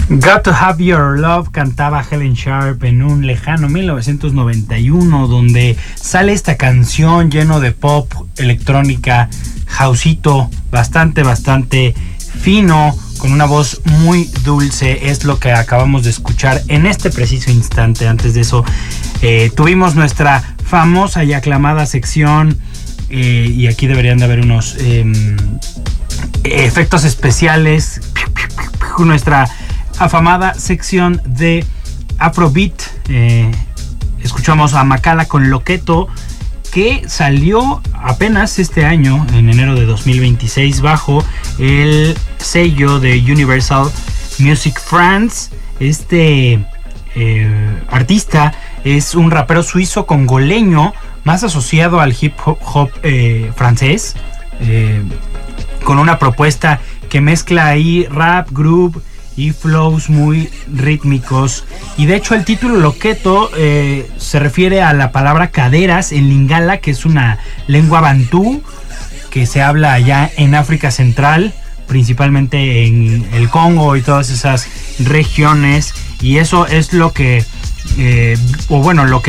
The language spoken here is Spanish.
Got to Have Your Love cantaba Helen Sharp en un lejano 1991, donde sale esta canción lleno de pop, electrónica, houseito, bastante fino, con una voz muy dulce. Es lo que acabamos de escuchar en este preciso instante. Antes de eso tuvimos nuestra famosa y aclamada sección, y aquí deberían de haber unos efectos especiales, nuestra afamada sección de Afrobeat. Escuchamos a Makala con Loqueto, que salió apenas este año, en enero de 2026, bajo el sello de Universal Music France. Este artista es un rapero suizo congoleño, más asociado al hip hop francés, con una propuesta que mezcla ahí rap, groove y flows muy rítmicos. Y de hecho el título Loqueto se refiere a la palabra caderas en lingala, que es una lengua bantú que se habla allá en África Central, principalmente en el Congo y todas esas regiones. Y eso es lo que lo que